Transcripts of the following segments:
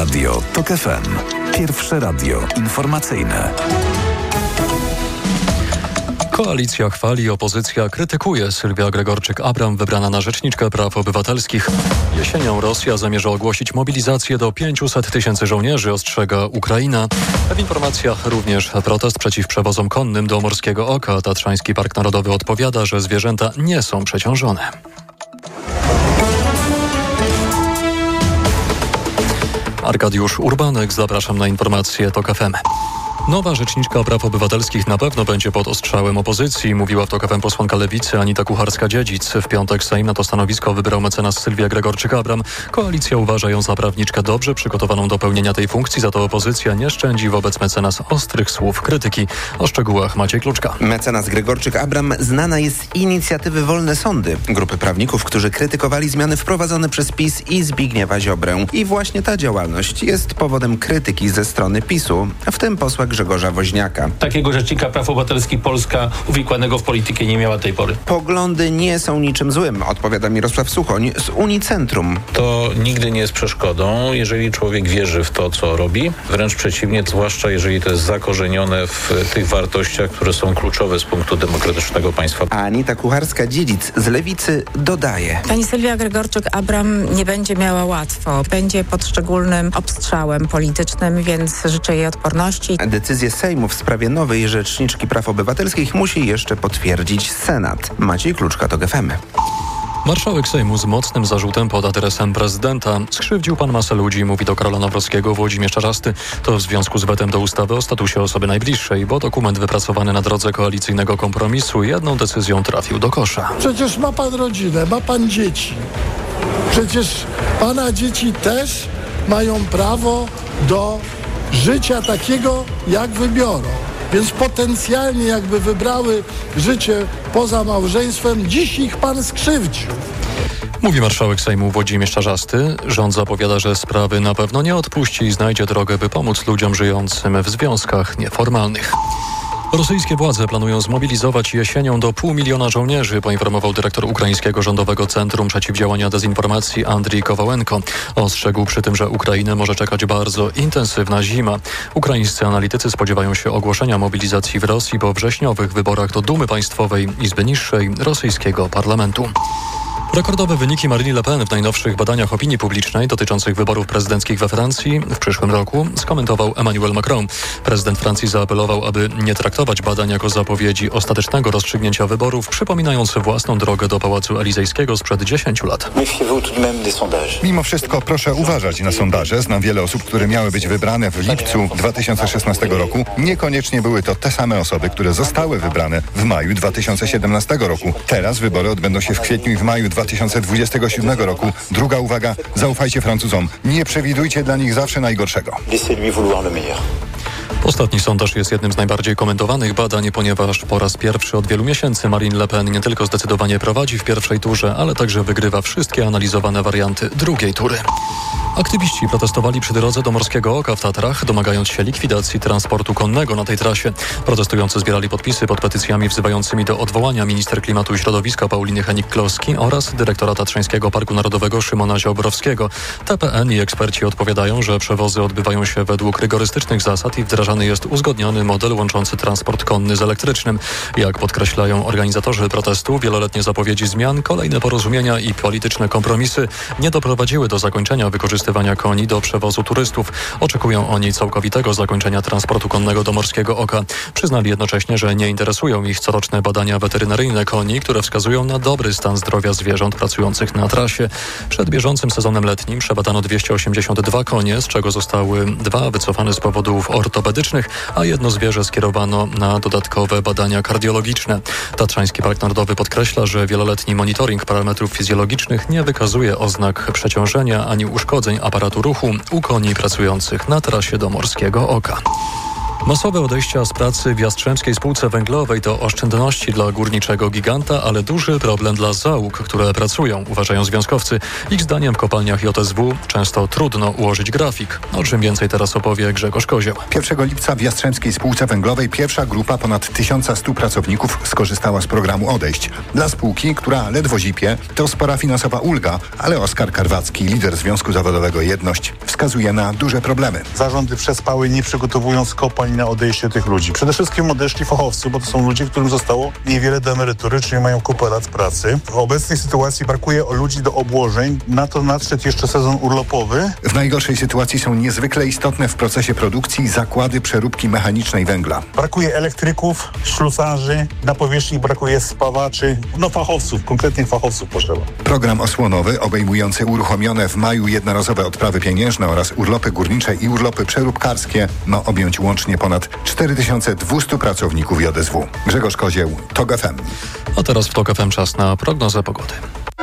Radio TOK FM. Pierwsze radio informacyjne. Koalicja chwali, opozycja krytykuje. Sylwia Gregorczyk-Abram wybrana na rzeczniczkę praw obywatelskich. Jesienią Rosja zamierza ogłosić mobilizację do 500 tysięcy żołnierzy, ostrzega Ukraina. W informacjach również protest przeciw przewozom konnym do Morskiego Oka. Tatrzański Park Narodowy odpowiada, że zwierzęta nie są przeciążone. Arkadiusz Urbanek, zapraszam na informacje TOK FM. Nowa rzeczniczka praw obywatelskich na pewno będzie pod ostrzałem opozycji, mówiła w TOK FM posłanka Lewicy Anita Kucharska-Dziedzic. W piątek Sejm na to stanowisko wybrał mecenas Sylwię Gregorczyk-Abram. Koalicja uważa ją za prawniczkę dobrze przygotowaną do pełnienia tej funkcji, za to opozycja nie szczędzi wobec mecenas ostrych słów krytyki. O szczegółach Maciej Kluczka. Mecenas Gregorczyk-Abram znana jest z inicjatywy Wolne Sądy, grupy prawników, którzy krytykowali zmiany wprowadzone przez PiS i Zbigniewa Ziobrę. I właśnie ta działalność jest powodem krytyki ze strony PiS-u, w tym posła Grzegorza Woźniaka. Takiego rzecznika praw obywatelskich Polska uwikłanego w politykę nie miała tej pory. Poglądy nie są niczym złym, odpowiada Mirosław Suchoń z Unicentrum. To nigdy nie jest przeszkodą, jeżeli człowiek wierzy w to, co robi. Wręcz przeciwnie, zwłaszcza jeżeli to jest zakorzenione w tych wartościach, które są kluczowe z punktu demokratycznego państwa. Anita Kucharska-Dziedzic z Lewicy dodaje. Pani Sylwia Gregorczyk-Abram nie będzie miała łatwo. Będzie pod szczególnym obstrzałem politycznym, więc życzę jej odporności. Decyzję Sejmu w sprawie nowej rzeczniczki praw obywatelskich musi jeszcze potwierdzić Senat. Maciej Kluczka, TOK FM. Marszałek Sejmu z mocnym zarzutem pod adresem prezydenta. Skrzywdził pan masę ludzi, mówi do Karola Nawrockiego Włodzimierz Czarzasty. To w związku z wetem do ustawy o statusie osoby najbliższej, bo dokument wypracowany na drodze koalicyjnego kompromisu jedną decyzją trafił do kosza. Przecież ma pan rodzinę, ma pan dzieci. Przecież pana dzieci też mają prawo do życia takiego, jak wybiorą. Więc potencjalnie jakby wybrały życie poza małżeństwem, dziś ich pan skrzywdził. Mówi marszałek Sejmu Włodzimierz Czarzasty. Rząd zapowiada, że sprawy na pewno nie odpuści i znajdzie drogę, by pomóc ludziom żyjącym w związkach nieformalnych. Rosyjskie władze planują zmobilizować jesienią do 500 000 żołnierzy, poinformował dyrektor Ukraińskiego Rządowego Centrum Przeciwdziałania Dezinformacji Andrii Kowalenko. Ostrzegł przy tym, że Ukrainę może czekać bardzo intensywna zima. Ukraińscy analitycy spodziewają się ogłoszenia mobilizacji w Rosji po wrześniowych wyborach do Dumy Państwowej, Izby Niższej rosyjskiego parlamentu. Rekordowe wyniki Marine Le Pen w najnowszych badaniach opinii publicznej dotyczących wyborów prezydenckich we Francji w przyszłym roku skomentował Emmanuel Macron. Prezydent Francji zaapelował, aby nie traktować badań jako zapowiedzi ostatecznego rozstrzygnięcia wyborów, przypominając własną drogę do Pałacu Elizejskiego sprzed 10 lat. Mimo wszystko proszę uważać na sondaże. Znam wiele osób, które miały być wybrane w lipcu 2016 roku. Niekoniecznie były to te same osoby, które zostały wybrane w maju 2017 roku. Teraz wybory odbędą się w kwietniu i w maju 2027 roku. Druga uwaga, zaufajcie Francuzom. Nie przewidujcie dla nich zawsze najgorszego. Ostatni sondaż jest jednym z najbardziej komentowanych badań, ponieważ po raz pierwszy od wielu miesięcy Marine Le Pen nie tylko zdecydowanie prowadzi w pierwszej turze, ale także wygrywa wszystkie analizowane warianty drugiej tury. Aktywiści protestowali przy drodze do Morskiego Oka w Tatrach, domagając się likwidacji transportu konnego na tej trasie. Protestujący zbierali podpisy pod petycjami wzywającymi do odwołania minister klimatu i środowiska Pauliny Henik-Kloski oraz dyrektora Tatrzańskiego Parku Narodowego Szymona Ziobrowskiego. TPN i eksperci odpowiadają, że przewozy odbywają się według rygorystycznych zasad i wdrażany jest uzgodniony model łączący transport konny z elektrycznym. Jak podkreślają organizatorzy protestu, wieloletnie zapowiedzi zmian, kolejne porozumienia i polityczne kompromisy nie doprowadziły do zakończenia wykorzystywania koni do przewozu turystów. Oczekują oni całkowitego zakończenia transportu konnego do Morskiego Oka. Przyznali jednocześnie, że nie interesują ich coroczne badania weterynaryjne koni, które wskazują na dobry stan zdrowia zwierząt pracujących na trasie. Przed bieżącym sezonem letnim przebadano 282 konie, z czego zostały 2 wycofane z powodów ortopedycznych, a jedno zwierzę skierowano na dodatkowe badania kardiologiczne. Tatrzański Park Narodowy podkreśla, że wieloletni monitoring parametrów fizjologicznych nie wykazuje oznak przeciążenia ani uszkodzeń aparatu ruchu u koni pracujących na trasie do Morskiego Oka. Masowe odejścia z pracy w Jastrzębskiej Spółce Węglowej to oszczędności dla górniczego giganta, ale duży problem dla załóg, które pracują, uważają związkowcy. Ich zdaniem w kopalniach JSW często trudno ułożyć grafik. O czym więcej teraz opowie Grzegorz Kozioł. 1 lipca w Jastrzębskiej Spółce Węglowej pierwsza grupa ponad 1100 pracowników skorzystała z programu odejść. Dla spółki, która ledwo zipie, to spora finansowa ulga, ale Oskar Karwacki, lider Związku Zawodowego Jedność, wskazuje na duże problemy. Zarządy przespały, nie przygotowując kopalń na odejście tych ludzi. Przede wszystkim odeszli fachowcy, bo to są ludzie, którym zostało niewiele do emerytury, czyli mają kupę lat pracy. W obecnej sytuacji brakuje ludzi do obłożeń. Na to nadszedł jeszcze sezon urlopowy. W najgorszej sytuacji są niezwykle istotne w procesie produkcji zakłady przeróbki mechanicznej węgla. Brakuje elektryków, ślusarzy, na powierzchni brakuje spawaczy, fachowców, konkretnych fachowców potrzeba. Program osłonowy obejmujący uruchomione w maju jednorazowe odprawy pieniężne oraz urlopy górnicze i urlopy przeróbkarskie ma objąć łącznie ponad 4200 pracowników JSW. Grzegorz Kozieł, TOG FM. A teraz w TOG FM czas na prognozę pogody.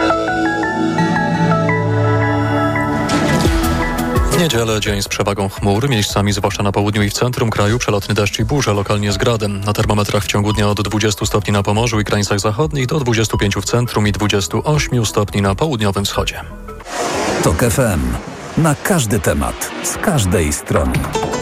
W niedzielę dzień z przewagą chmur, miejscami zwłaszcza na południu i w centrum kraju przelotny deszcz i burze, lokalnie z gradem. Na termometrach w ciągu dnia od 20 stopni na Pomorzu i krańcach zachodnich do 25 w centrum i 28 stopni na południowym wschodzie. TOG FM. Na każdy temat, z każdej strony.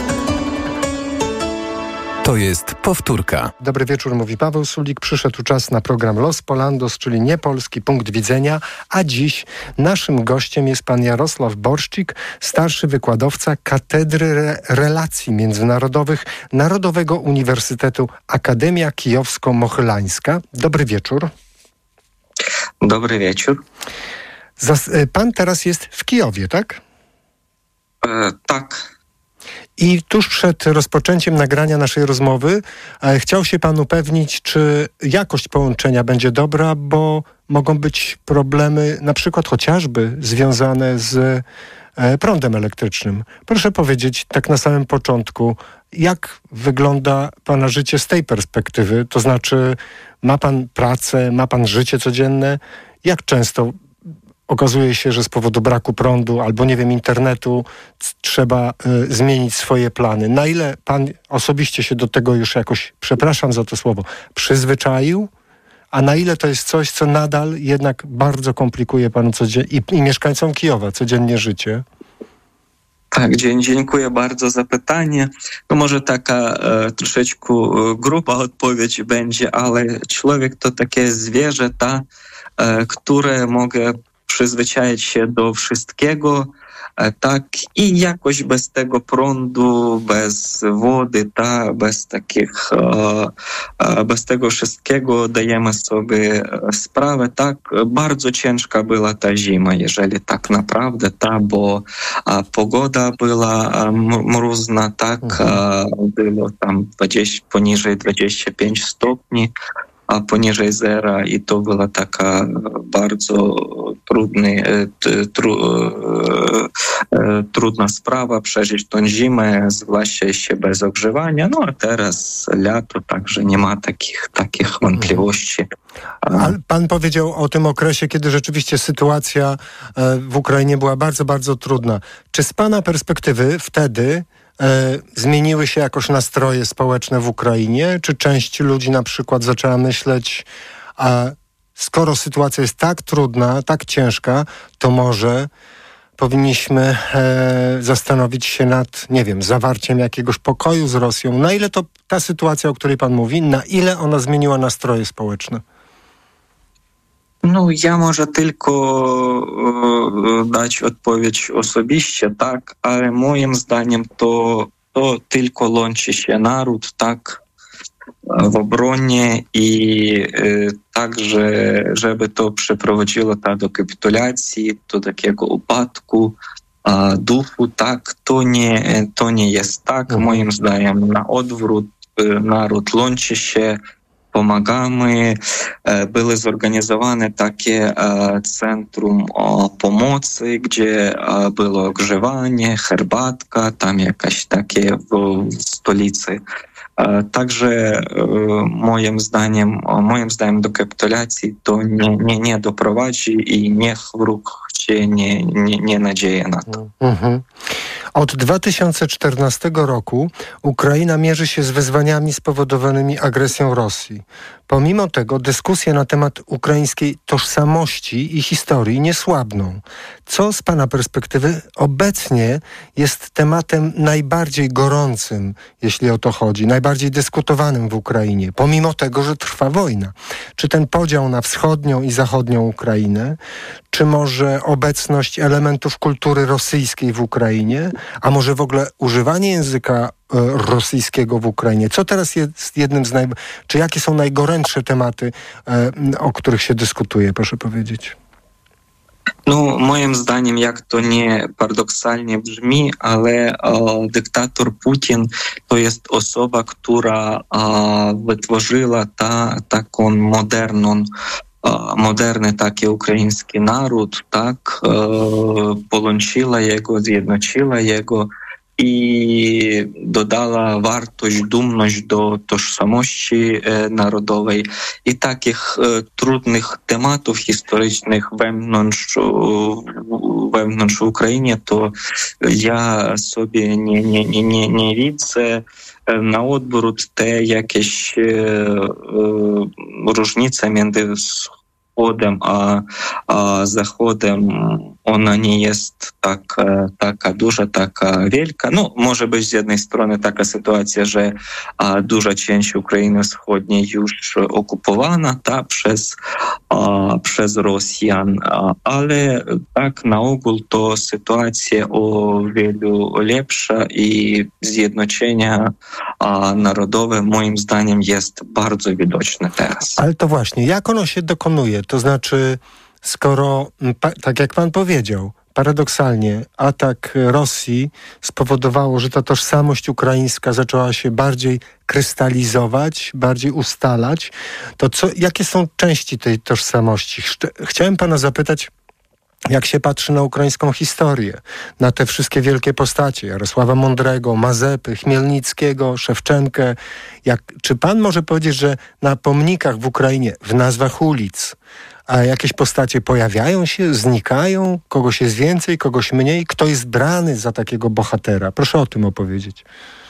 To jest powtórka. Dobry wieczór, mówi Paweł Sulik. Przyszedł czas na program Los Polandos, czyli niepolski punkt widzenia, a dziś naszym gościem jest pan Jarosław Borszczyk, starszy wykładowca Katedry Relacji Międzynarodowych Narodowego Uniwersytetu Akademia Kijowsko-Mohylańska. Dobry wieczór. Dobry wieczór. Pan teraz jest w Kijowie, tak? Tak. I tuż przed rozpoczęciem nagrania naszej rozmowy chciał się pan upewnić, czy jakość połączenia będzie dobra, bo mogą być problemy, na przykład chociażby związane z prądem elektrycznym. Proszę powiedzieć tak na samym początku, jak wygląda pana życie z tej perspektywy? To znaczy, ma pan pracę, ma pan życie codzienne? Jak często okazuje się, że z powodu braku prądu albo, nie wiem, internetu trzeba zmienić swoje plany? Na ile pan osobiście się do tego już jakoś, przepraszam za to słowo, przyzwyczaił? A na ile to jest coś, co nadal jednak bardzo komplikuje panu i mieszkańcom Kijowa codziennie życie? Tak, dziękuję bardzo za pytanie. Może taka troszeczkę gruba odpowiedź będzie, ale człowiek to takie zwierzę, które może przyzwyczaić się do wszystkiego, tak, i jakoś bez tego prądu, bez wody, bez tego wszystkiego dajemy sobie sprawę, tak. Bardzo ciężka była ta zima, jeżeli tak naprawdę, bo pogoda była mrozna, tak, było tam poniżej 25 stopni, a poniżej zera, i to była taka bardzo trudna sprawa przeżyć tą zimę, zwłaszcza jeszcze bez ogrzewania. A teraz lato, także nie ma takich wątpliwości. Ale pan powiedział o tym okresie, kiedy rzeczywiście sytuacja w Ukrainie była bardzo, bardzo trudna. Czy z pana perspektywy wtedy zmieniły się jakoś nastroje społeczne w Ukrainie? Czy część ludzi na przykład zaczęła myśleć, skoro sytuacja jest tak trudna, tak ciężka, to może powinniśmy zastanowić się nad, nie wiem, zawarciem jakiegoś pokoju z Rosją? Na ile to ta sytuacja, o której pan mówi, na ile ona zmieniła nastroje społeczne? Ja może tylko dać odpowiedź osobiście, tak, ale moim zdaniem to tylko łączy się naród, tak, w obronie i także, żeby to przeprowadziło do kapitulacji, do takiego upadku duchu, tak, to nie jest tak. Moim zdaniem na odwrót, naród łączy się, pomagamy. Były zorganizowane takie centrum pomocy, gdzie było ogrzewanie, herbatka, tam jakaś takie w stolicy. Także moim zdaniem do kapitulacji to nie doprowadzi i niech wróg się nie nadzieje na to. Od 2014 roku Ukraina mierzy się z wyzwaniami spowodowanymi agresją Rosji. Pomimo tego dyskusje na temat ukraińskiej tożsamości i historii nie słabną. Co z pana perspektywy obecnie jest tematem najbardziej gorącym, jeśli o to chodzi, najbardziej dyskutowanym w Ukrainie, pomimo tego, że trwa wojna? Czy ten podział na wschodnią i zachodnią Ukrainę, czy może obecność elementów kultury rosyjskiej w Ukrainie, a może w ogóle używanie języka rosyjskiego w Ukrainie? Co teraz jest jednym z czy jakie są najgorętsze tematy, o których się dyskutuje, proszę powiedzieć? No, moim zdaniem, jak to nie paradoksalnie brzmi, ale dyktator Putin to jest osoba, która wytworzyła taką moderny taki ukraiński naród, tak, połączyła jego, zjednoczyła jego i dodała wartość, dumność do tożsamości narodowej i takich trudnych tematów historycznych wewnątrz Ukrainy, to ja sobie nie widzę. Na odwrót te jakieś różnice między wschodem a zachodem, ona nie jest taka duża, taka wielka. No, może być z jednej strony taka sytuacja, że duża część Ukrainy Wschodniej już okupowana przez Rosjan, ale tak na ogół to sytuacja o wielu lepsza i zjednoczenie narodowe moim zdaniem jest bardzo widoczne teraz. Ale to właśnie, jak ono się dokonuje? To znaczy, skoro, tak jak pan powiedział, paradoksalnie atak Rosji spowodowało, że ta tożsamość ukraińska zaczęła się bardziej krystalizować, bardziej ustalać, to jakie są części tej tożsamości? Chciałem pana zapytać, jak się patrzy na ukraińską historię, na te wszystkie wielkie postacie, Jarosława Mądrego, Mazepy, Chmielnickiego, Szewczenkę. Czy pan może powiedzieć, że na pomnikach w Ukrainie, w nazwach ulic, a jakieś postacie pojawiają się, znikają? Kogoś jest więcej, kogoś mniej? Kto jest brany za takiego bohatera? Proszę o tym opowiedzieć.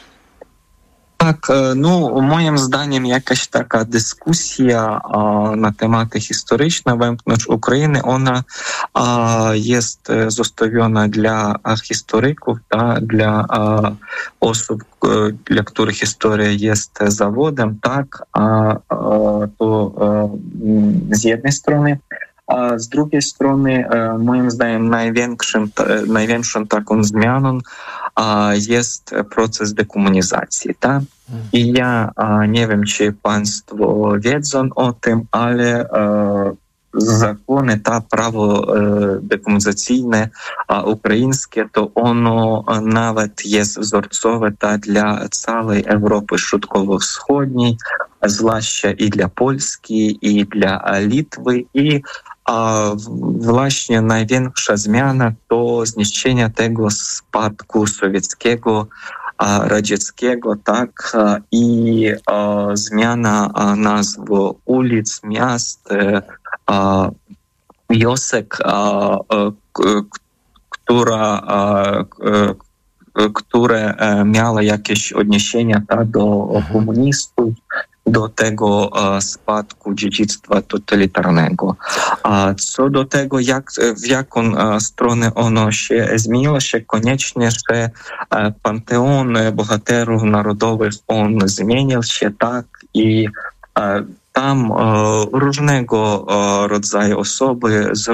Tak, no moim zdaniem jakaś taka dyskusja na tematy historyczne wewnątrz України, ona jest zostawiona dla historyków, dla osób, dla których historia jest zawodem, tak, to z jednej strony. A z drugiej strony, moim zdaniem, największą taką zmianą jest proces dekomunizacji. Tak? I ja nie wiem, czy państwo wiedzą o tym, ale закони та право декомунізаційне українське, то воно навіть є взорцове та для цілої Європи Środkowo-Wschodniej, zwłaszcza i dla Polski, i dla Litwy. I właśnie największa zmiana to zniszczenie tego spadku sowieckiego, radzieckiego, tak, i zmiana nazw ulic, miast, wiosek, które miały jakieś odniesienia do komunistów, do tego spadku dziedzictwa totalitarnego. A co do tego, w jaką stronę ono się zmieniło, się koniecznie, że panteon bohaterów narodowych on zmienił się, tak, i tam różnego rodzaju osoby z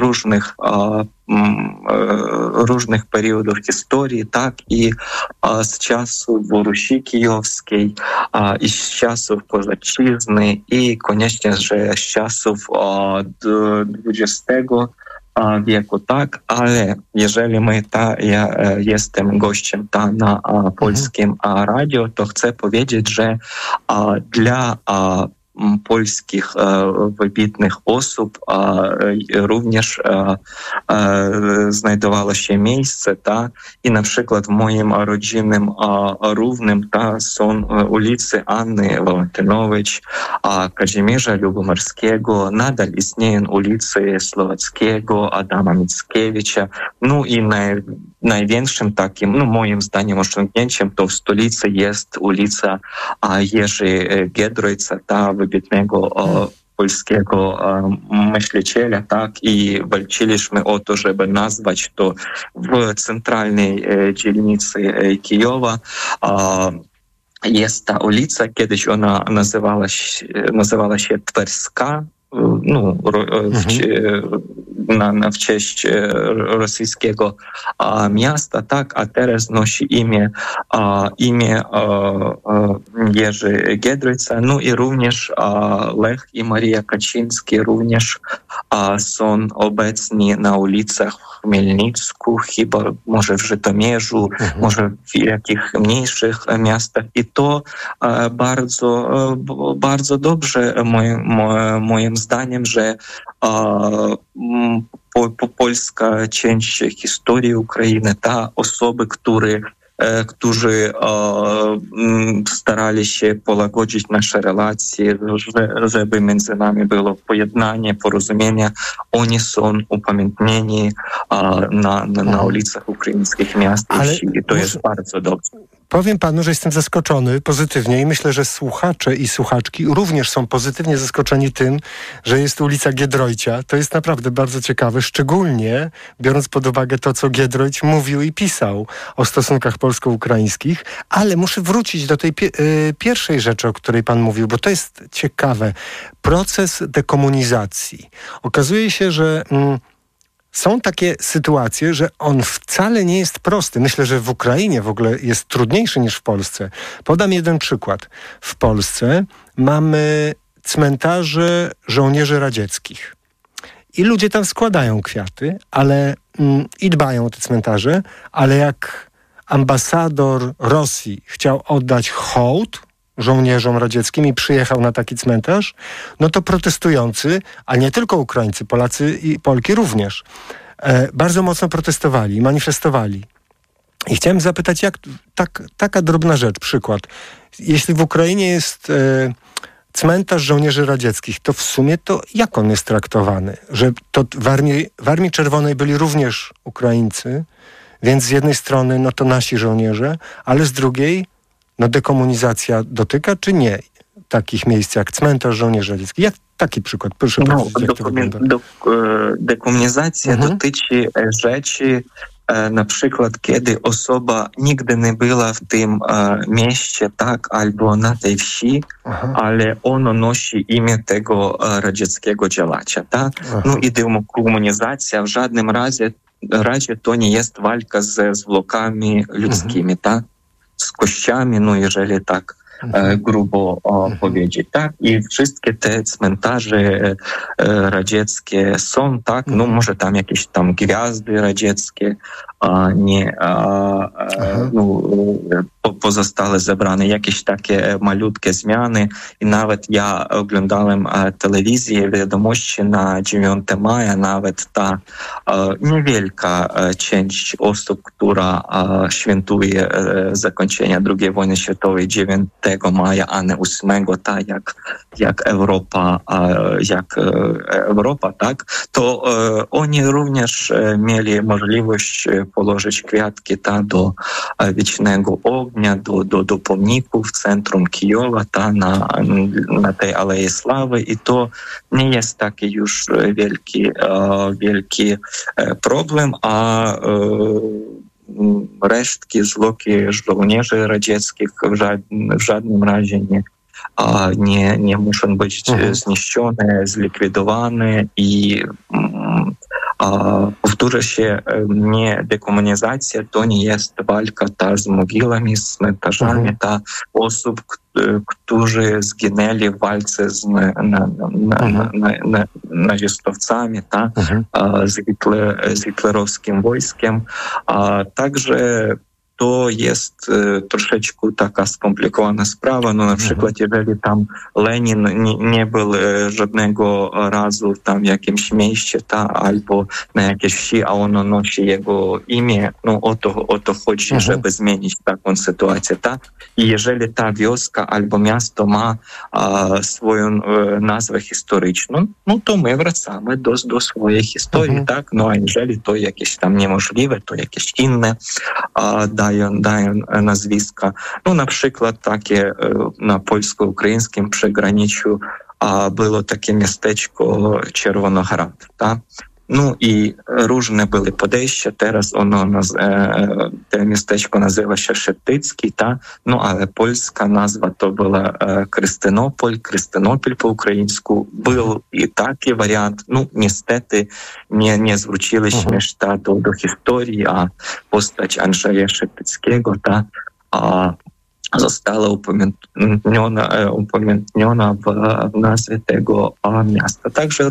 różnych periodów historii, tak, i z czasów Rusi Kijowskiej, i z czasów Kozaczyzny, i koniecznie, że z czasów XX wieku, tak, ale jeżeli ja jestem gościem na polskim radio, to chcę powiedzieć, że dla polskich wybitnych osób również znajdowało się miejsce, tak? I na przykład w moim rodzinnym Równym są ulice Anny Walentynowicz, Kazimierza Lubomirskiego, nadal istnieją ulice Słowackiego, Adama Mickiewicza, no i największym takim, moim zdaniem, osiągnięciem to w stolicy jest ulica Jerzy Giedroycia, wybitnego polskiego myśliciela, tak, i walczyliśmy o to, żeby nazwać to w centralnej dzielnicy Kijowa. Jest ta ulica, kiedyś ona nazywała się Twerska, w cześć rosyjskiego miasta, tak, a teraz nosi imię Jerzy Giedroycia, i również Lech i Maria Kaczyński również są obecni na ulicach w Chmielnicku, chyba może w Żytomierzu, może w jakich mniejszych miastach, i to bardzo dobrze moim zdaniem, że polska część historii Ukrainy, osoby, którzy starali się połagodzić nasze relacje, żeby między nami było pojednanie, porozumienie, oni są upamiętnieni na ulicach ukraińskich miast i to jest bardzo dobrze. Powiem panu, że jestem zaskoczony pozytywnie i myślę, że słuchacze i słuchaczki również są pozytywnie zaskoczeni tym, że jest ulica Giedroycia. To jest naprawdę bardzo ciekawe, szczególnie biorąc pod uwagę to, co Giedroyć mówił i pisał o stosunkach polsko-ukraińskich, ale muszę wrócić do tej pierwszej rzeczy, o której pan mówił, bo to jest ciekawe. Proces dekomunizacji. Okazuje się, że są takie sytuacje, że on wcale nie jest prosty. Myślę, że w Ukrainie w ogóle jest trudniejszy niż w Polsce. Podam jeden przykład. W Polsce mamy cmentarze żołnierzy radzieckich. I ludzie tam składają kwiaty, i dbają o te cmentarze, ale jak ambasador Rosji chciał oddać hołd żołnierzom radzieckim i przyjechał na taki cmentarz, to protestujący, a nie tylko Ukraińcy, Polacy i Polki również, bardzo mocno protestowali, manifestowali. I chciałem zapytać, jak taka drobna rzecz, przykład. Jeśli w Ukrainie jest cmentarz żołnierzy radzieckich, to w sumie to jak on jest traktowany? Że to w Armii Czerwonej byli również Ukraińcy, więc z jednej strony to nasi żołnierze, ale z drugiej dekomunizacja dotyka, czy nie takich miejsc jak cmentarz żołnierzy radzieckich? Jak taki przykład? Proszę powiedzieć, jak to wygląda. Dekomunizacja dotyczy rzeczy, na przykład, kiedy osoba nigdy nie była w tym mieście, tak, albo na tej wsi, ale ono nosi imię tego radzieckiego działacza, tak? I dekomunizacja w żadnym razie to nie jest walka ze zwłokami ludzkimi, tak? Z kościami, jeżeli tak grubo powiedzieć, tak? I wszystkie te cmentarze radzieckie są, tak? Może tam jakieś gwiazdy radzieckie pozostale zebrane, jakieś takie malutkie zmiany. I nawet ja oglądałem telewizję, wiadomości na 9 maja, nawet ta niewielka część osób, która świętuje zakończenie II wojny światowej 9 maja, a nie 8, tak jak Europa, tak, to oni również mieli możliwość położyć kwiatki do wiecznego ognia, do pomników w centrum Kijowa, na tej Alei Sławy, i to nie jest taki już wielki problem, a resztki, zwłoki żołnierzy radzieckich w żadnym razie nie muszą być zniszczone, zlikwidowane i powtórzę się, nie dekomunizacja to nie jest walka z mogilami, z cmentarzami, osób, którzy zginęli w walce z nazistowcami, z hitlerowskim wojskiem. Także to jest troszeczkę taka skomplikowana sprawa. No na przykład, jeżeli tam Lenin nie był żadnego razu tam w jakimś mieście, albo na jakiejś wsi, a ono nosi jego imię, no o to chodzi, żeby zmienić taką sytuację, I jeżeli ta wioska albo miasto ma swoją nazwę historyczną, no to my wracamy do swojej historii, No a jeżeli to jakieś tam niemożliwe, to jakieś inne dają nazwiska. No na przykład takie na polsko-ukraińskim przegraniczu było takie miasteczko Czerwonograd, No i różne były podejścia. Teraz to miasteczko nazywa się Szetycki, No ale polska nazwa to była Krystynopol po ukraińsku. Był i taki wariant. No niestety nie zwróciliśmy się do historii, a postać Andrzeja Szetyckiego została upamiętniona w nazwie tego miasta. Także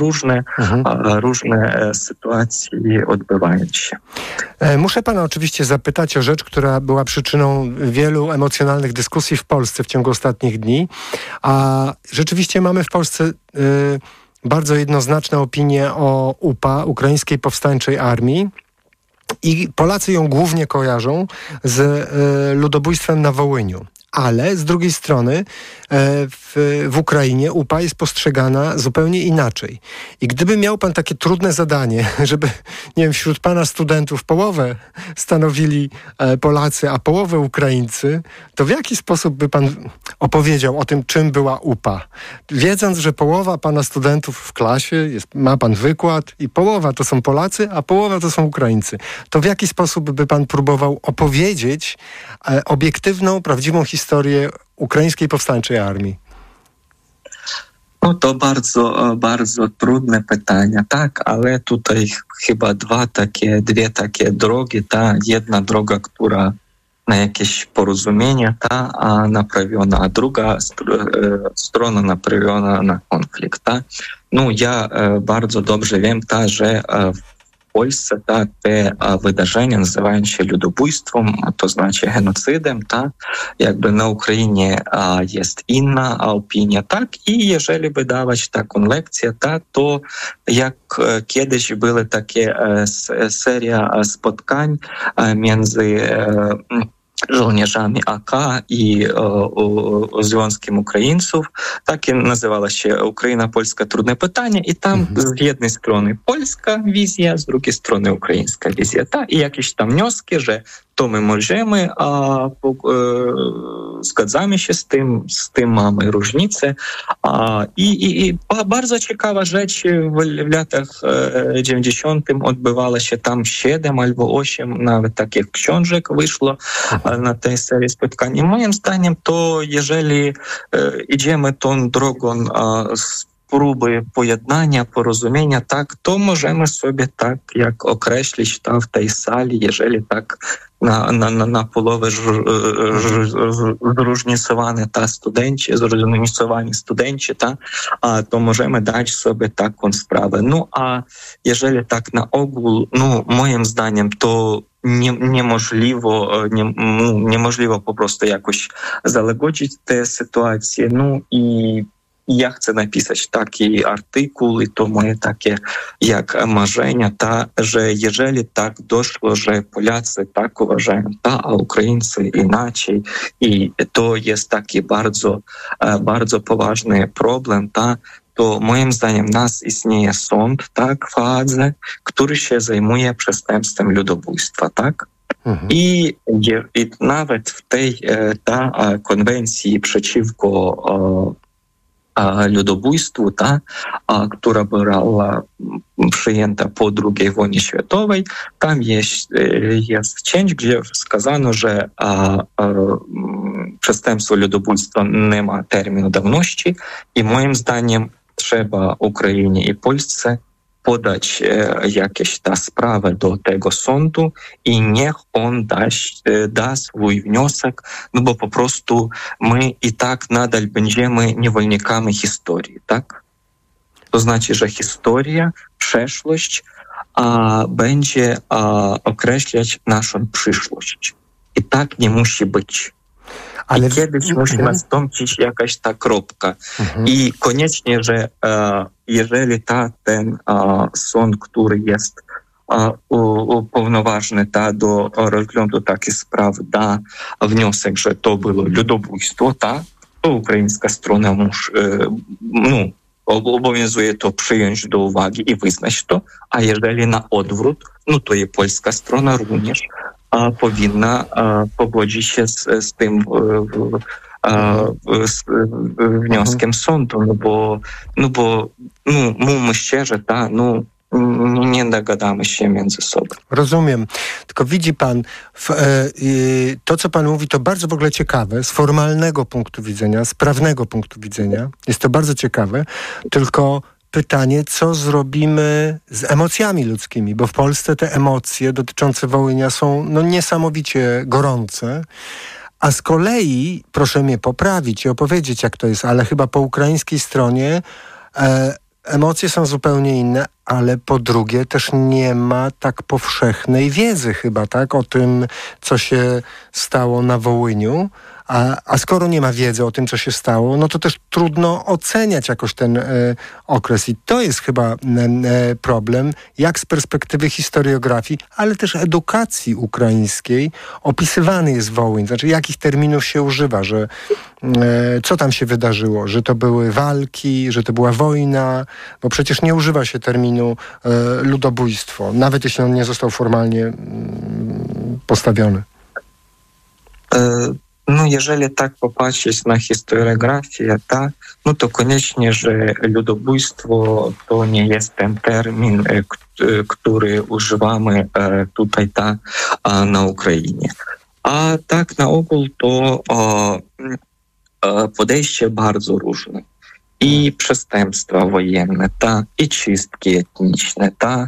różne sytuacje odbywają się. Muszę pana oczywiście zapytać o rzecz, która była przyczyną wielu emocjonalnych dyskusji w Polsce w ciągu ostatnich dni. A rzeczywiście mamy w Polsce bardzo jednoznaczne opinie o UPA, Ukraińskiej Powstańczej Armii. I Polacy ją głównie kojarzą z ludobójstwem na Wołyniu. Ale z drugiej strony w Ukrainie UPA jest postrzegana zupełnie inaczej. I gdyby miał pan takie trudne zadanie, żeby, nie wiem, wśród pana studentów połowę stanowili Polacy, a połowę Ukraińcy, to w jaki sposób by pan opowiedział o tym, czym była UPA? Wiedząc, że połowa pana studentów w klasie, ma pan wykład i połowa to są Polacy, a połowa to są Ukraińcy. To w jaki sposób by pan próbował opowiedzieć obiektywną, prawdziwą historię Ukraińskiej Powstańczej Armii? No to bardzo trudne pytania, ale tutaj chyba dwie takie drogi, jedna droga, która na jakieś porozumienie, naprawiona, a druga strona naprawiona na konflikt, No ja bardzo dobrze wiem, że w Polsce te wydarzenia nazywają się ludobójstwem, to znaczy genocydem, jakby na Ukrainie jest inna opinia, i jeżeli by dawać taką lekcję, to jak kiedyś były takie seria spotkań między żołnierzami AK i Związkiem Ukraińców. Takie nazywało się Ukraina, Polska, trudne pytanie i tam z jednej strony polska wizja, z drugiej strony ukraińska wizja. I jakieś tam wnioski, że to my możemy, zgadzamy się z tym mamy różnice. I bardzo ciekawa rzecz w latach 90. odbywała się tam 7 albo 8 nawet takich książek wyszło na tej serii spotkań. I moim zdaniem to jeżeli idziemy tą drogą próby pojednania, porozumienia, to możemy sobie jak określić w tej sali, jeżeli na połowę zróżnicowani studenci, to możemy dać sobie taką sprawę. No a jeżeli na ogół, moim zdaniem to niemożliwo po prostu jakoś załagodzić tę sytuację. No i ja chcę napisać taki artykuł i to moje takie jak marzenia, że jeżeli tak doszło, że Polacy tak uważają, a Ukraińcy inaczej i to jest taki bardzo poważny problem, to moim zdaniem nas istnieje sąd, w Hadze, który się zajmuje przestępstwem ludobójstwa, I nawet w tej konwencji przeciwko ludobójstwu, która była przyjęta po II wojnie światowej, tam jest część, gdzie wskazano, że przestępstwo ludobójstwa nie ma terminu dawności i moim zdaniem trzeba Ukrainie i Polsce podać jakieś sprawę do tego sądu i niech on da swój wniosek, bo po prostu my i tak nadal będziemy niewolnikami historii, To znaczy, że historia, przeszłość będzie określać naszą przyszłość. I tak nie musi być. Ale kiedyś musi nastąpić jakaś ta kropka. I koniecznie, że jeżeli ten sąd, który jest uповноважений до розгляду таких справ, да внесок, że to było ludobójstwo, to ukraińska strona obowiązuje to przyjąć do uwagi i wyznać to, a jeżeli na odwrót, to i polska strona również powinna pogodzić się z tym wnioskiem sądu, bo mówmy szczerze, nie dogadamy się między sobą. Rozumiem. Tylko widzi pan, to co pan mówi, to bardzo w ogóle ciekawe, z formalnego punktu widzenia, z prawnego punktu widzenia. Jest to bardzo ciekawe, tylko pytanie, co zrobimy z emocjami ludzkimi, bo w Polsce te emocje dotyczące Wołynia są niesamowicie gorące, a z kolei, proszę mnie poprawić i opowiedzieć, jak to jest, ale chyba po ukraińskiej stronie emocje są zupełnie inne, ale po drugie też nie ma tak powszechnej wiedzy chyba, tak, o tym, co się stało na Wołyniu. A skoro nie ma wiedzy o tym, co się stało, no to też trudno oceniać jakoś ten okres. I to jest chyba problem, jak z perspektywy historiografii, ale też edukacji ukraińskiej opisywany jest Wołyń. Znaczy, jakich terminów się używa, że co tam się wydarzyło, że to były walki, że to była wojna, bo przecież nie używa się terminu ludobójstwo, nawet jeśli on nie został formalnie postawiony. Jeżeli tak popatrzeć na historiografię, to koniecznie, że ludobójstwo to nie jest ten termin, który używamy tutaj na Ukrainie. A tak na ogół to podejście bardzo różne. I przestępstwa wojenne, i czystki etniczne,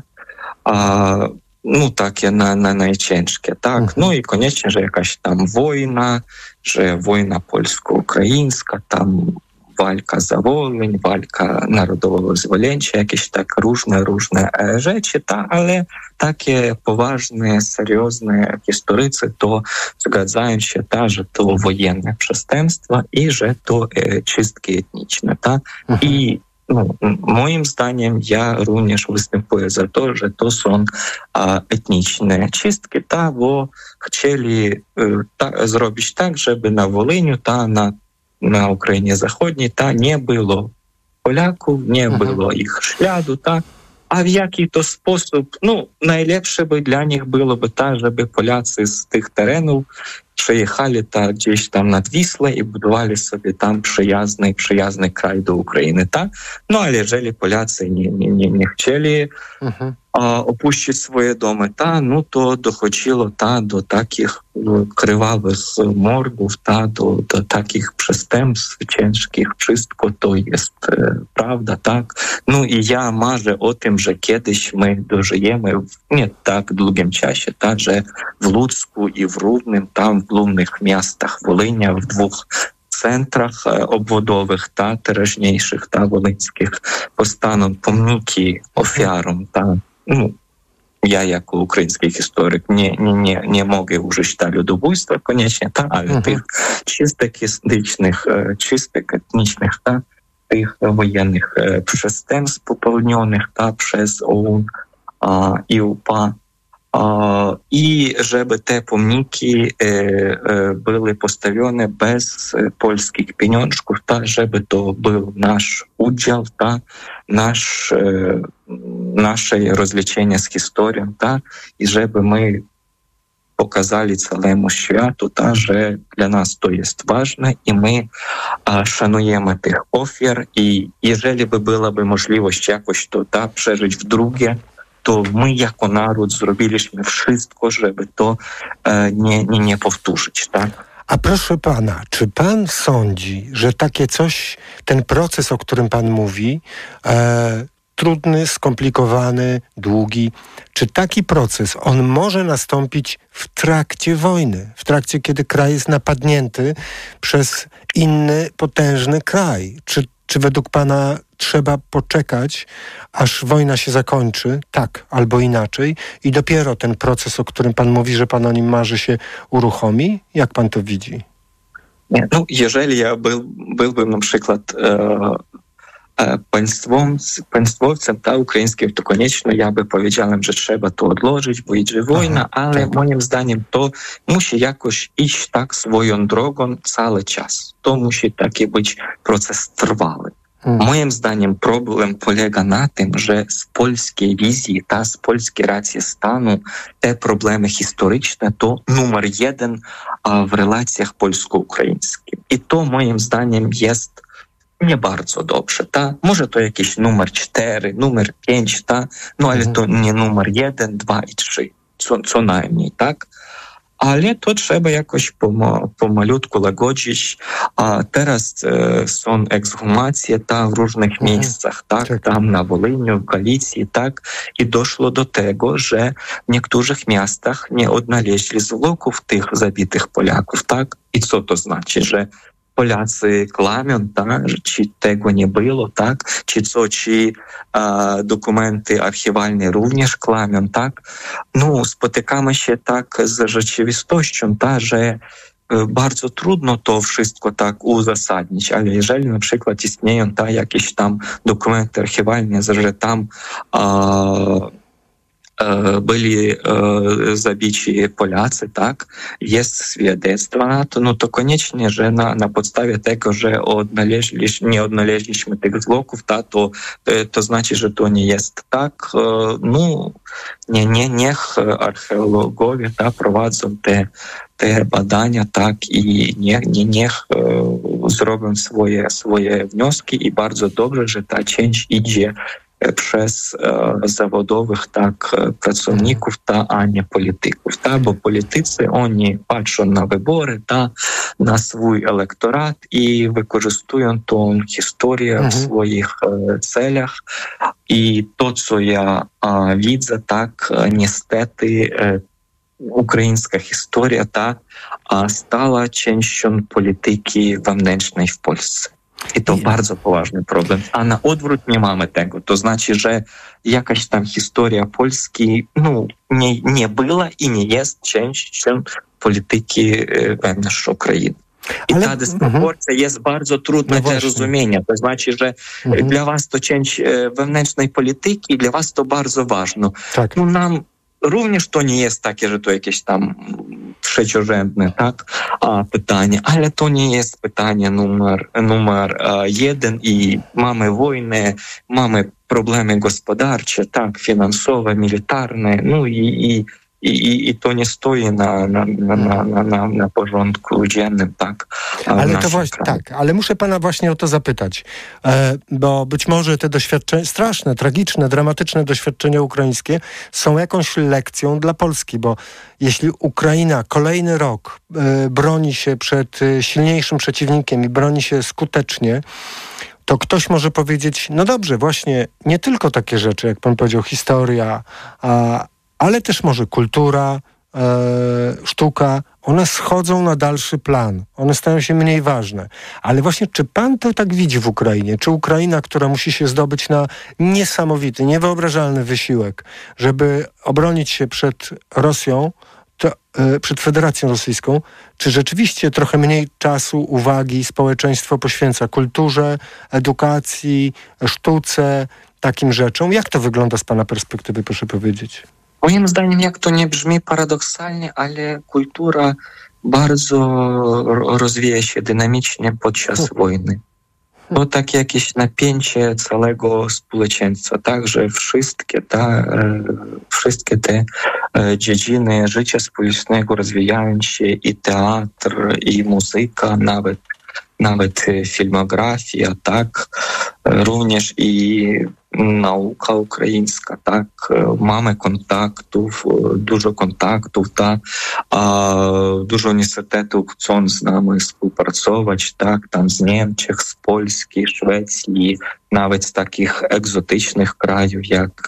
takie najciężkie, tak. I koniecznie, że jakaś tam wojna, że wojna polsko-ukraińska, tam walka za Wołyń, walka narodowego wyzwolenia, jakieś tak różne rzeczy, ale takie poważne, seriozne historycy to zgadzają się, że to wojenne przestępstwa i że to czystki etniczne, I moim zdaniem ja również występuję za to, że to są etniczne czystki, bo chcieli zrobić tak, żeby na Wołyniu, na Ukrainie Zachodniej, nie było Polaków, nie było ich śladu, a w jaki to sposób, najlepsze by dla nich było by żeby Polacy z tych terenów przyjechali gdzieś tam nad Wisłę i budowali sobie tam przyjazny kraj do Ukrainy, ale jeżeli Polacy nie chcieli opuścić swoje domy, to dochodziło do takich krwawych mordów, do takich przestępstw ciężkich. Wszystko to jest prawda, I ja marzę o tym, że kiedyś my dożyjemy w nie tak długim czasie, że w Ludzku i w Rudnym, w głównych miastach Wolynia, w dwóch centrach obwodowych, teraźniejszych, wolyńskich, powstaną pomniki ofiarom, ja jako ukraiński historyk nie mogę użyć ludobójstwa koniecznie, ale tych czystek etnicznych, tych wojennych przestępstw popełnionych przez OUN i UPA, i żeby te pomniki były postawione bez polskich pieniążków, żeby to był nasz udział, nasze rozliczenie z historią, i żeby my pokazali całemu światu, że dla nas to jest ważne i my szanujemy tych ofiar, i jeżeli by była możliwość jakoś to przeżyć w drugie, to my jako naród zrobiliśmy wszystko, żeby to nie powtórzyć, A proszę pana, czy pan sądzi, że takie coś, ten proces, o którym pan mówi, trudny, skomplikowany, długi, czy taki proces, on może nastąpić w trakcie wojny, w trakcie, kiedy kraj jest napadnięty przez inny, potężny kraj? Czy według pana trzeba poczekać, aż wojna się zakończy, tak albo inaczej, i dopiero ten proces, o którym pan mówi, że pan o nim marzy, się uruchomi? Jak pan to widzi? Nie, jeżeli ja byłbym na przykład państwowcem ukraińskim, to koniecznie ja by powiedziałem, że trzeba to odłożyć, bo idzie wojna, ale moim zdaniem to musi jakoś iść tak swoją drogą cały czas. To musi taki być proces trwały. Moim zdaniem problem polega na tym, że z polskiej wizji ta z polskiej racji stanu te problemy historyczne to numer jeden w relacjach polsko-ukraińskich. I to moim zdaniem jest nie bardzo dobrze. Może to jakiś numer 4, numer 5, ale to nie numer 1, 2 i 3, co najmniej, tak? Ale to trzeba jakoś pomalutku łagodzić. A teraz są ekshumacje w różnych miejscach, tak? Tam na Wolyniu, w Galicji, tak? I doszło do tego, że w niektórych miastach nie odnaleźli zwłoków tych zabitych Polaków, tak? I co to znaczy, że Polacy klamią, czy tego nie było, tak? Czy dokumenty archiwalne również klamią, tak? Spotykamy się tak z rzeczywistością, że bardzo trudno to wszystko tak uzasadnić, ale jeżeli na przykład istnieją jakieś tam dokumenty archiwalne, że tam byli zabici Polacy, tak? Jest świadectwo na to, to koniecznie, że na podstawie tego, że nie odnaleźliśmy tych zwłoków, to znaczy, że to nie jest tak. Niech archeologowie prowadzą te badania, tak, i niech zrobią swoje wnioski i bardzo dobrze, że ta część idzie przez zawodowych pracowników, a nie polityków. Bo politycy, oni patrzą na wybory, na swój elektorat i wykorzystują tą historię w swoich celach. I to, co ja widzę, niestety ukraińska historia stała częścią polityki wewnętrznej w Polsce. I to bardzo poważny problem. A na odwrót nie mamy tego. To znaczy, że jakaś tam historia Polski nie była i nie jest częścią polityki wewnętrznej Ukrainy. I ta dysproporcja jest bardzo trudna dla rozumienia. To znaczy, że dla was to część wewnętrznej polityki, dla was to bardzo ważne. Tak. Nam również to nie jest takie, że to jakieś tam trzeciorzędne pytanie, ale to nie jest pytanie numer 1 i mamy wojnę, mamy problemy gospodarcze, finansowe, militarne, i to nie stoi na porządku dziennym, tak. Ale to właśnie, ale muszę pana właśnie o to zapytać, bo być może te doświadczenia, straszne, tragiczne, dramatyczne doświadczenia ukraińskie są jakąś lekcją dla Polski, bo jeśli Ukraina kolejny rok broni się przed silniejszym przeciwnikiem i broni się skutecznie, to ktoś może powiedzieć, no dobrze, właśnie nie tylko takie rzeczy, jak pan powiedział, historia, ale też może kultura, sztuka, one schodzą na dalszy plan. One stają się mniej ważne. Ale właśnie, czy pan to tak widzi w Ukrainie? Czy Ukraina, która musi się zdobyć na niesamowity, niewyobrażalny wysiłek, żeby obronić się przed Rosją, przed Federacją Rosyjską, czy rzeczywiście trochę mniej czasu, uwagi społeczeństwo poświęca kulturze, edukacji, sztuce, takim rzeczom? Jak to wygląda z pana perspektywy, proszę powiedzieć? Moim zdaniem, jak to nie brzmi paradoksalnie, ale kultura bardzo rozwija się dynamicznie podczas wojny. To takie jakieś napięcie całego społeczeństwa, że wszystkie te dziedziny życia społecznego rozwijają się, i teatr, i muzyka, nawet filmografia, również i nauka ukraińska, mamy dużo kontaktów, dużo uniwersytetów chcą z nami współpracować, tam z Niemczech, z Polski, Szwecji, nawet z takich egzotycznych krajów jak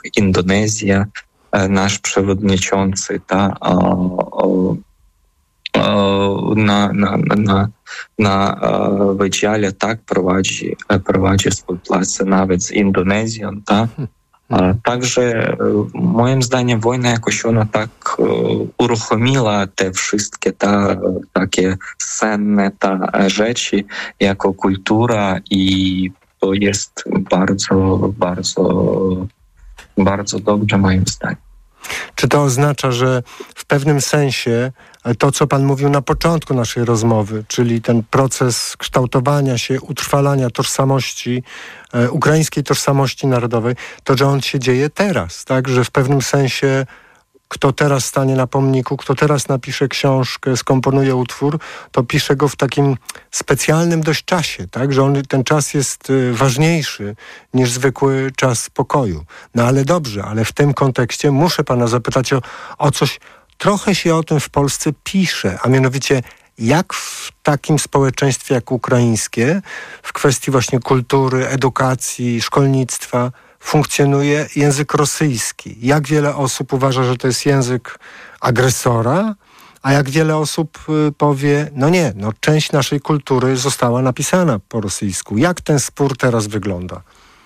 Indonezja, nasz przewodniczący na wydziale tak prowadzi współpracę nawet z Indonezją, tak? Także moim zdaniem wojna jakoś ona tak uruchomiła te wszystkie takie cenne rzeczy jako kultura i to jest bardzo, bardzo, bardzo dobrze moim zdaniem. Czy to oznacza, że w pewnym sensie to, co pan mówił na początku naszej rozmowy, czyli ten proces kształtowania się, utrwalania tożsamości, ukraińskiej tożsamości narodowej, to, że on się dzieje teraz, tak? Że w pewnym sensie kto teraz stanie na pomniku, kto teraz napisze książkę, skomponuje utwór, to pisze go w takim specjalnym dość czasie, tak? Że ten czas jest ważniejszy niż zwykły czas spokoju. No ale dobrze, ale w tym kontekście muszę pana zapytać o coś, trochę się o tym w Polsce pisze, a mianowicie jak w takim społeczeństwie jak ukraińskie, w kwestii właśnie kultury, edukacji, szkolnictwa, funkcjonuje język rosyjski. Jak wiele osób uważa, że to jest język agresora, a jak wiele osób powie, część naszej kultury została napisana po rosyjsku. Jak ten spór teraz wygląda?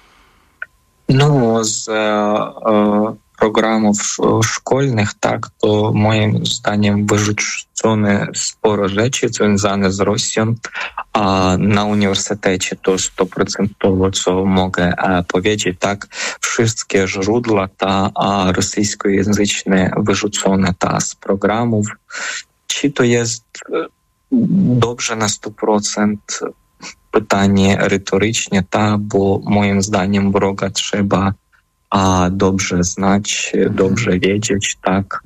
Z programów szkolnych, tak, to moim zdaniem wyrzucone sporo rzeczy związane z Rosją, a na uniwersytecie to 100%, co mogę powiedzieć, tak, wszystkie źródła rosyjskojęzyczne wyrzucone z programów. Czy to jest dobrze na 100%? Pytanie retoryczne, bo moim zdaniem wroga trzeba dobrze znać, dobrze wiedzieć, tak.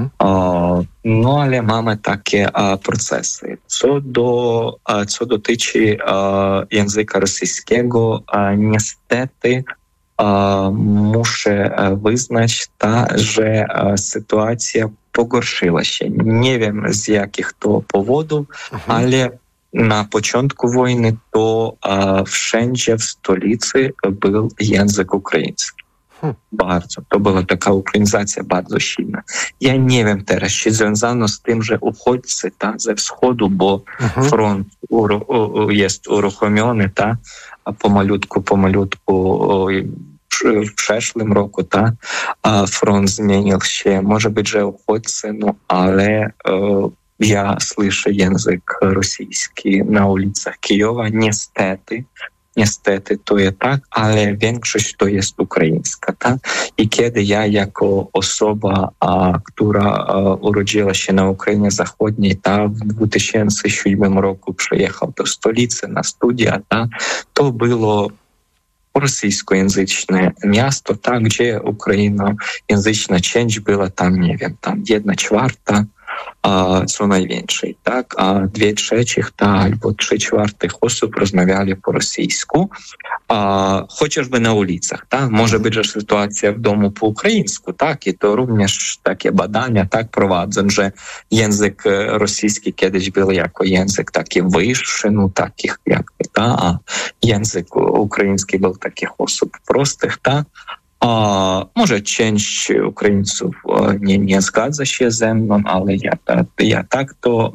Ale mamy takie procesy. Co dotyczy języka rosyjskiego, niestety muszę wyznać, że sytuacja pogorszyła się. Nie wiem z jakich to powodów, ale na początku wojny to wszędzie w stolicy był język ukraiński. Bardzo. To była taka ukrainizacja bardzo silna. Ja nie wiem teraz, czy związano z tym, że uchodźcy ze wschodu, bo front jest uruchomiony, a pomalutku w przeszłym roku, front zmienił się. Może być, że uchodźcy, ale ja słyszę język rosyjski na ulicach Kijowa. Niestety to jest tak, ale większość to jest ukraińska. Tak? I kiedy ja jako osoba, która urodziła się na Ukrainie Zachodniej, w 2007 roku przyjechał do stolicy na studia, to było rosyjskojęzyczne miasto, gdzie ukrainojęzyczna część była tam 1/4, co najwięcej, tak? A 2/3 albo 3/4 osób rozmawiali po rosyjsku, chociażby na ulicach, tak? Może być, że sytuacja w domu po ukraińsku, tak? I to również takie badania tak prowadzą, że język rosyjski kiedyś był jako język taki wyższy, takich jakby, a język ukraiński był takich osób prostych, tak? Może część Ukraińców nie zgadza się ze mną, ale ja tak to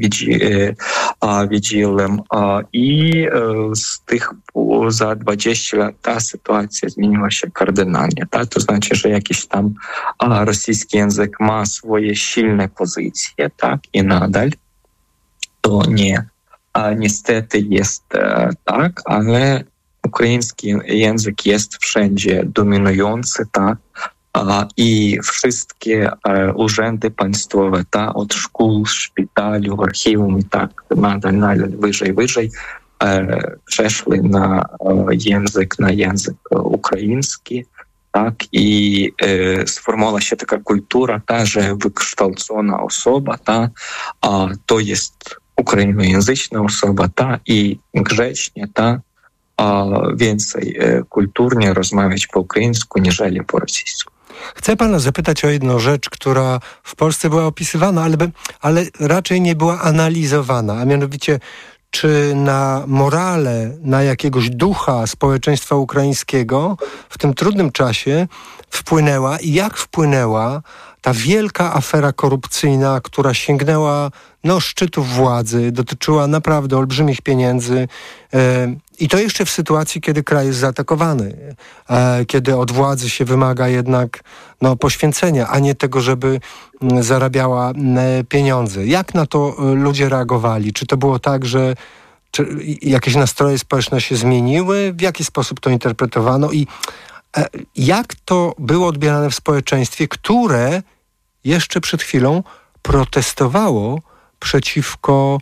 widziałem. I z tych za 20 lat ta sytuacja zmieniła się kardynalnie. To znaczy, że jakiś tam rosyjski język ma swoje silne pozycje, tak, i nadal to niestety jest tak, ale ukraiński język jest wszędzie dominujący, i wszystkie urzędy państwowe, od szkół, szpitali, archiwum i tak nadal wyżej przeszły na język ukraiński, tak, i sformowała się taka kultura, że wykształcona osoba, to jest ukrainojęzyczna osoba, i grzecznie, więcej kulturnie rozmawiać po ukraińsku, niżeli po rosyjsku. Chcę pana zapytać o jedną rzecz, która w Polsce była opisywana, ale raczej nie była analizowana, a mianowicie czy na morale, na jakiegoś ducha społeczeństwa ukraińskiego w tym trudnym czasie wpłynęła i jak wpłynęła ta wielka afera korupcyjna, która sięgnęła szczytów władzy, dotyczyła naprawdę olbrzymich pieniędzy i to jeszcze w sytuacji, kiedy kraj jest zaatakowany, kiedy od władzy się wymaga jednak poświęcenia, a nie tego, żeby zarabiała pieniądze. Jak na to ludzie reagowali? Czy to było tak, że jakieś nastroje społeczne się zmieniły? W jaki sposób to interpretowano? I jak to było odbierane w społeczeństwie, które jeszcze przed chwilą protestowało przeciwko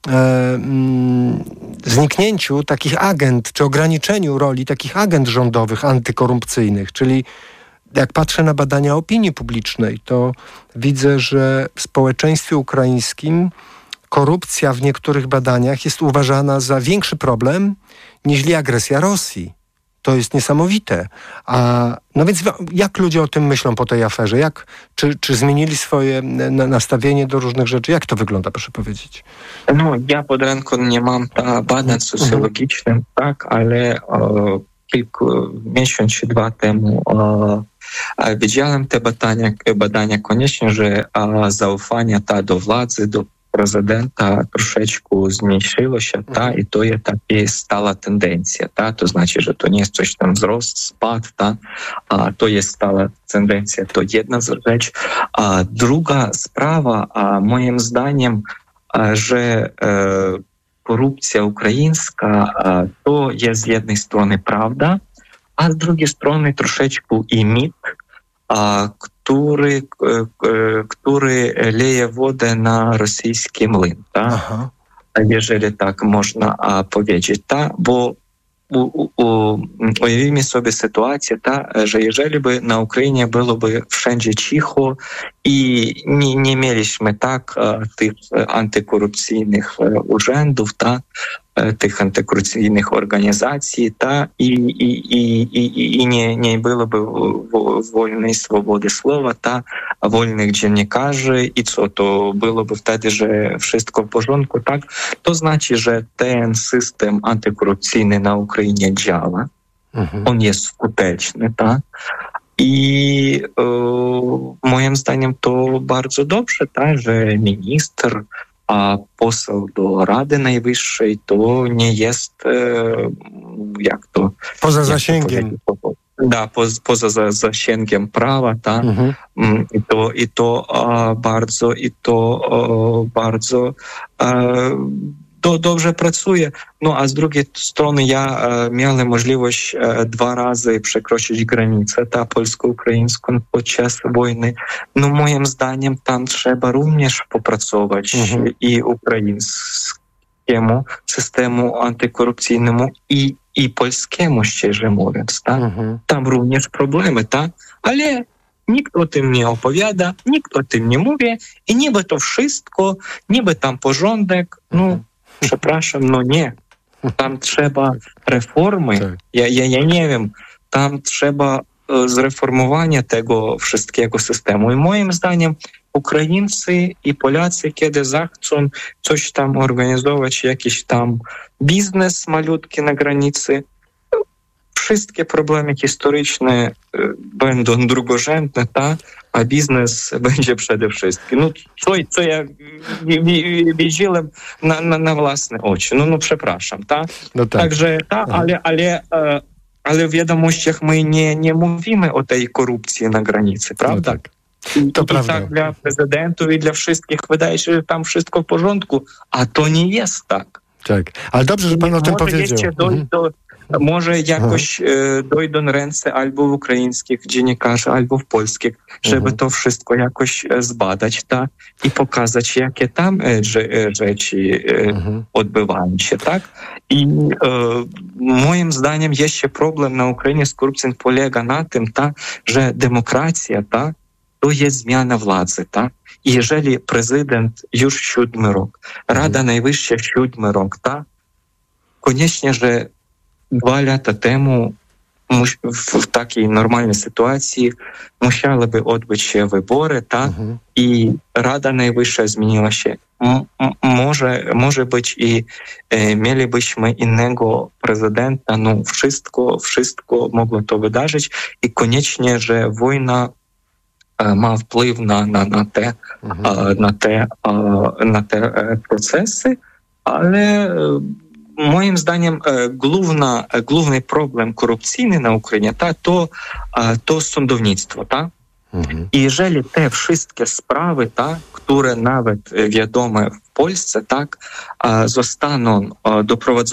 zniknięciu takich agent, czy ograniczeniu roli takich agent rządowych antykorupcyjnych, czyli jak patrzę na badania opinii publicznej, to widzę, że w społeczeństwie ukraińskim korupcja w niektórych badaniach jest uważana za większy problem niż agresja Rosji. To jest niesamowite. Więc jak ludzie o tym myślą po tej aferze? Czy zmienili swoje nastawienie do różnych rzeczy? Jak to wygląda, proszę powiedzieć? Ja pod ręką nie mam badań socjologicznych, tak, ale miesiąc czy 2 temu widziałem te badania. Koniecznie, że zaufanie do władzy, do prezydenta troszeczkę zmniejszyło się, i to jest taka stała tendencja. To znaczy, że to nie jest coś tam wzrost, spad, a to jest stała tendencja. To jedna rzecz. Druga sprawa, moim zdaniem, że korupcja ukraińska to jest z jednej strony prawda, a z drugiej strony troszeczkę i mit, który leje wodę na rosyjski młyn, jeżeli tak można powiedzieć. Bo uявimy sobie sytuację, że jeżeli by na Ukrainie byłoby wszędzie cicho i nie mieliśmy tych antykorupcyjnych urzędów, tych antykorupcyjnych organizacji, i nie byłoby wolnej swobody słowa, wolnych dziennikarzy, i co, to byłoby wtedy, że wszystko w porządku, to znaczy, że ten system antykorupcyjny na Ukrainie działa, on jest skuteczny, i moim zdaniem to bardzo dobrze, że minister, a poseł do Rady Najwyższej to nie jest, poza zasięgiem. Poza zasięgiem prawa, i to bardzo dobrze pracuje. A z drugiej strony ja miałem możliwość 2 razy przekroczyć granicę polsko-ukraińską podczas wojny. Moim zdaniem tam trzeba również popracować i ukraińskiemu systemu antykorupcyjnemu i polskiemu, szczerze mówiąc. Tam również problemy, ale nikt o tym nie opowiada, nikt o tym nie mówi i niby to wszystko, niby tam porządek, przepraszam, nie. Tam trzeba reformy. Ja nie wiem, tam trzeba zreformowania tego wszystkiego systemu. I moim zdaniem Ukraińcy i Polacy, kiedy zechcą coś tam organizować, jakiś tam biznes malutki na granicy, wszystkie problemy historyczne będą drugorzędne, a biznes będzie przede wszystkim. Co ja widziałem na własne oczy. Przepraszam, Także, ale w wiadomościach my nie mówimy o tej korupcji na granicy, prawda? To prawda. Tak dla prezydentów i dla wszystkich wydaje się, że tam wszystko w porządku, a to nie jest tak. Ale dobrze, że pan o tym powiedział. Może jakoś dojdą ręce albo w ukraińskich dziennikarzy, albo w polskich, żeby to wszystko jakoś zbadać i pokazać, jakie tam rzeczy odbywają się, I moim zdaniem jeszcze problem na Ukrainie z korupcją polega na tym, że demokracja, to jest zmiana władzy, I jeżeli prezydent już 7 rok, Rada Najwyższa 7 rok, koniecznie, że 2 lata temu в такій нормальній ситуації мусили би odbyć się wybory, tak? I Rada Najwyższa zmieniła się. Może być i mielibyśmy innego prezydenta, no wszystko mogło to wydarzyć i koniecznie, że wojna ma wpływ na te procesy, ale moim zdaniem główny problem korupcyjny na Ukrainie to sądownictwo, tak? I jeżeli te wszystkie sprawy, tak, które nawet wiadome w Polsce, tak, zostaną doprowadzone